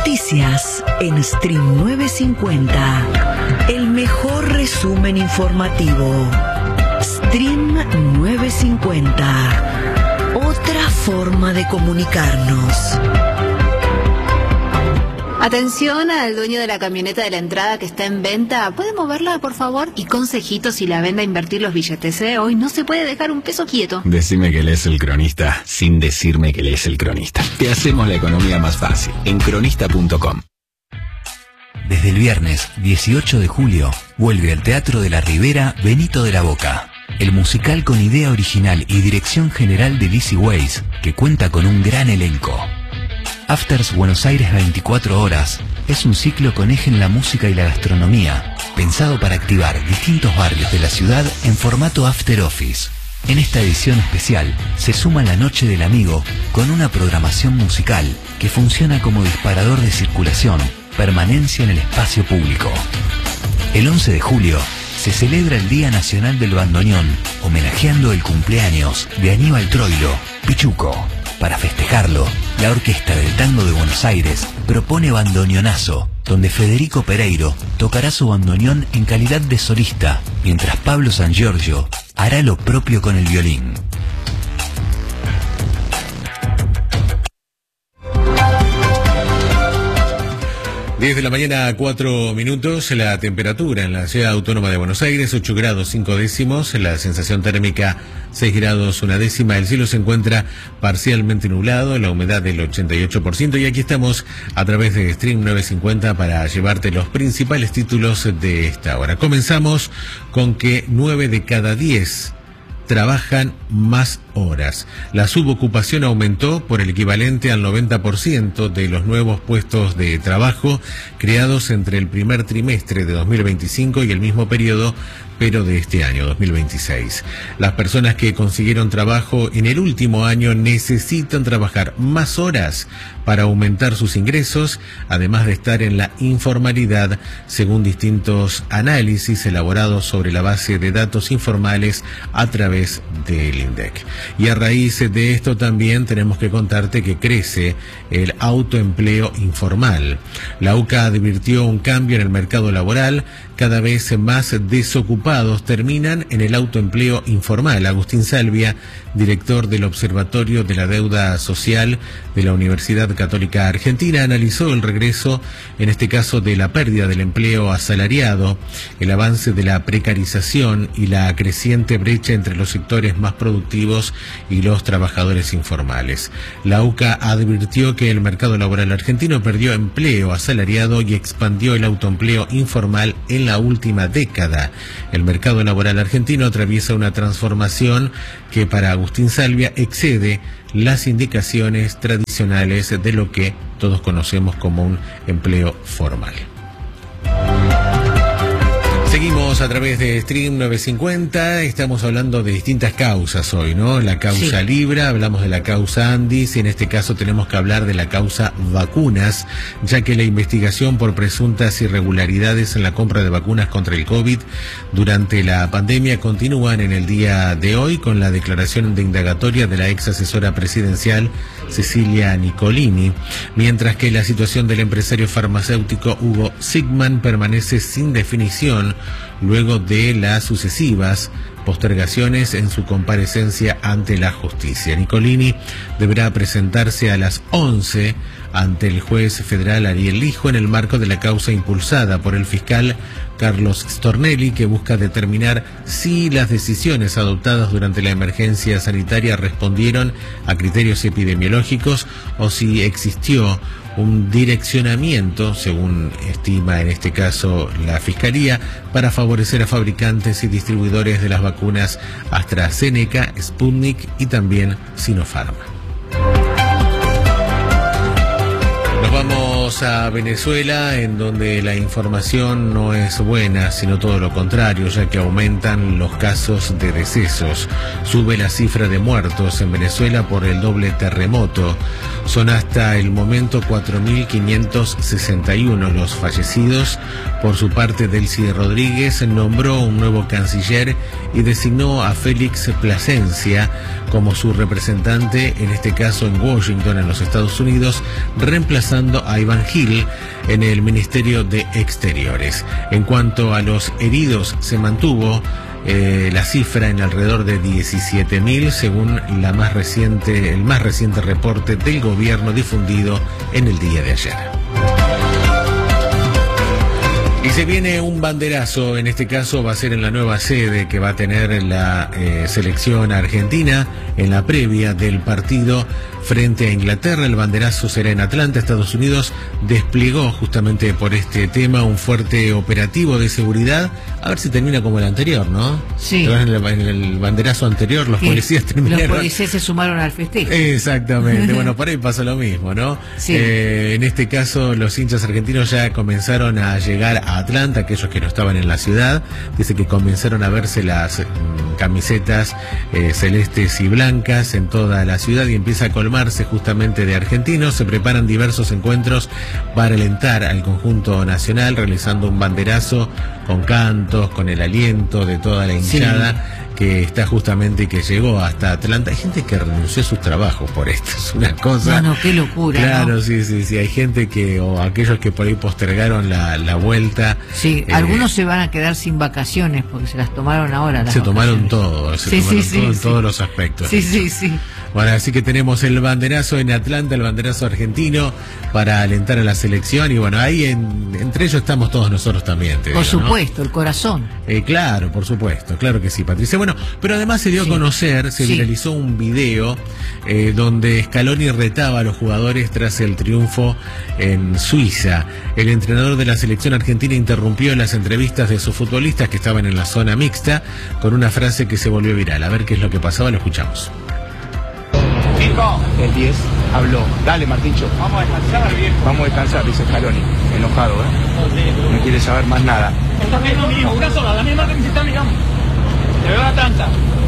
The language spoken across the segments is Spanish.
Noticias en Stream 950. El mejor resumen informativo. Stream 950. Otra forma de comunicarnos. Atención al dueño de la camioneta de la entrada que está en venta. ¿Puede moverla, por favor? Y consejitos si la vende a invertir los billetes, ¿eh? Hoy no se puede dejar un peso quieto. Decime que lees El Cronista sin decirme que lees El Cronista. Te hacemos la economía más fácil en cronista.com. Desde el viernes 18 de julio vuelve al Teatro de la Ribera Benito de la Boca. El musical con idea original y dirección general de Lizzie Weiss, que cuenta con un gran elenco. Afters Buenos Aires 24 horas es un ciclo con eje en la música y la gastronomía, pensado para activar distintos barrios de la ciudad en formato After Office. En esta edición especial se suma la Noche del Amigo con una programación musical que funciona como disparador de circulación, permanencia en el espacio público. El 11 de julio se celebra el Día Nacional del Bandoneón, homenajeando el cumpleaños de Aníbal Troilo, Pichuco. Para festejarlo, la Orquesta del Tango de Buenos Aires propone Bandoneonazo, donde Federico Pereiro tocará su bandoneón en calidad de solista, mientras Pablo San Giorgio hará lo propio con el violín. 10 de la mañana, 4 minutos, la temperatura en la ciudad autónoma de Buenos Aires, 8 grados 5 décimos, la sensación térmica 6 grados 1 décima, el cielo se encuentra parcialmente nublado, la humedad del 88%, y aquí estamos a través de Stream 950 para llevarte los principales títulos de esta hora. Comenzamos con que 9 de cada 10 trabajan más horas. La subocupación aumentó por el equivalente al 90% de los nuevos puestos de trabajo creados entre el primer trimestre de 2025 y el mismo periodo, pero de este año, 2026. Las personas que consiguieron trabajo en el último año necesitan trabajar más horas para aumentar sus ingresos, además de estar en la informalidad, según distintos análisis elaborados sobre la base de datos informales a través del INDEC. Y a raíz de esto también tenemos que contarte que crece el autoempleo informal. La UCA advirtió un cambio en el mercado laboral. Cada vez más desocupados terminan en el autoempleo informal. Agustín Salvia, director del Observatorio de la Deuda Social de la Universidad Católica Argentina, analizó el regreso, en este caso, de la pérdida del empleo asalariado, el avance de la precarización y la creciente brecha entre los sectores más productivos y los trabajadores informales. La UCA advirtió que el mercado laboral argentino perdió empleo asalariado y expandió el autoempleo informal en la última década. El mercado laboral argentino atraviesa una transformación que para Agustín Salvia excede las indicaciones tradicionales de lo que todos conocemos como un empleo formal. Seguimos a través de Stream 950, estamos hablando de distintas causas hoy, ¿no? La causa Libra, hablamos de la causa Andis, y en este caso tenemos que hablar de la causa vacunas, ya que la investigación por presuntas irregularidades en la compra de vacunas contra el COVID durante la pandemia continúan en el día de hoy con la declaración de indagatoria de la ex asesora presidencial Cecilia Nicolini, mientras que la situación del empresario farmacéutico Hugo Sigman permanece sin definición luego de las sucesivas postergaciones en su comparecencia ante la justicia. Nicolini deberá presentarse a las 11 ante el juez federal Ariel Lijo en el marco de la causa impulsada por el fiscal Carlos Stornelli, que busca determinar si las decisiones adoptadas durante la emergencia sanitaria respondieron a criterios epidemiológicos o si existió un direccionamiento, según estima en este caso la Fiscalía, para favorecer a fabricantes y distribuidores de las vacunas AstraZeneca, Sputnik y también Sinopharm. Nos vamos a Venezuela, en donde la información no es buena, sino todo lo contrario, ya que aumentan los casos de decesos. Sube la cifra de muertos en Venezuela por el doble terremoto. Son hasta el momento 4.561 los fallecidos. Por su parte, Delcy Rodríguez nombró un nuevo canciller y designó a Félix Plasencia como su representante, en este caso en Washington, en los Estados Unidos, reemplazando a Iván Hernán Gil en el Ministerio de Exteriores. En cuanto a los heridos, se mantuvo la cifra en alrededor de 17.000 según el más reciente reporte del gobierno difundido en el día de ayer. Y se viene un banderazo, en este caso va a ser en la nueva sede que va a tener la selección argentina en la previa del partido frente a Inglaterra. El banderazo será en Atlanta. Estados Unidos desplegó justamente por este tema un fuerte operativo de seguridad. A ver si termina como el anterior, ¿no? Sí. En el banderazo anterior los policías terminaron. Los policías se sumaron al festejo. Exactamente. Bueno, por ahí pasa lo mismo, ¿no? Sí. En este caso, los hinchas argentinos ya comenzaron a llegar a Atlanta, aquellos que no estaban en la ciudad. Dice que comenzaron a verse las camisetas celestes y blancas en toda la ciudad y empieza a colmarse justamente de argentinos. Se preparan diversos encuentros para alentar al conjunto nacional, realizando un banderazo con cantos, con el aliento de toda la hinchada. Sí. Que está justamente, que llegó hasta Atlanta. Hay gente que renunció a sus trabajos por esto, es una cosa. No, qué locura. Claro, ¿no? Sí, hay gente que, o aquellos que por ahí postergaron la vuelta. Sí, algunos se van a quedar sin vacaciones porque se las tomaron ahora. Se tomaron todo, en todos los aspectos. Sí. Bueno, así que tenemos el banderazo en Atlanta, el banderazo argentino para alentar a la selección y bueno, ahí entre ellos estamos todos nosotros también. Por supuesto, ¿no? El corazón. Claro, por supuesto, claro que sí, Patricia. Bueno, pero además se dio a conocer, se viralizó un video donde Scaloni retaba a los jugadores tras el triunfo en Suiza. El entrenador de la selección argentina interrumpió las entrevistas de sus futbolistas que estaban en la zona mixta con una frase que se volvió viral. A ver qué es lo que pasaba, lo escuchamos. El 10 habló. Dale, Martincho. Vamos a descansar, viejo. Vamos a descansar, dice Scaloni. Enojado, ¿eh? No quiere saber más nada. Está viendo mi hijo, una sola, la misma que se está mirando. Te veo la tanta.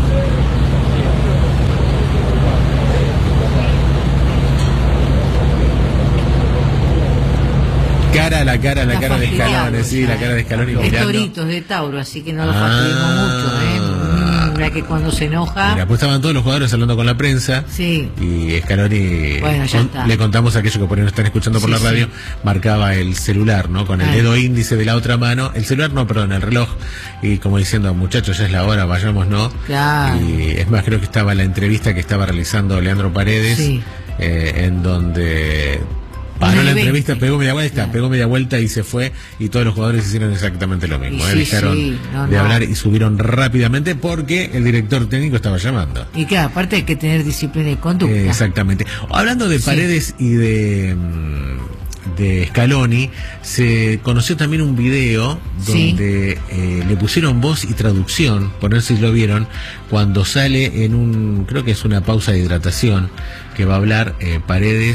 La cara de Scaloni, sí, la cara de Scaloni mirando. Es Toritos de Tauro, así que no lo fastidiemos mucho, Mira que cuando se enoja. Mira, pues estaban todos los jugadores hablando con la prensa. Sí. Y Scaloni, bueno, ya está. Le contamos a aquellos que por ahí no están escuchando por la radio, marcaba el celular, ¿no? Con el dedo índice de la otra mano. El celular no, perdón, el reloj. Y como diciendo, muchachos, ya es la hora, vayamos, ¿no? Claro. Y es más, creo que estaba la entrevista que estaba realizando Leandro Paredes, en donde paró la entrevista, pegó media vuelta y se fue, y todos los jugadores hicieron exactamente lo mismo. Dejaron de hablar y subieron rápidamente porque el director técnico estaba llamando. Y claro, aparte hay que tener disciplina y conducta. Exactamente. Hablando de Paredes y de Scaloni, se conoció también un video donde le pusieron voz y traducción, por no sé si lo vieron, cuando sale en creo que es una pausa de hidratación, que va a hablar Paredes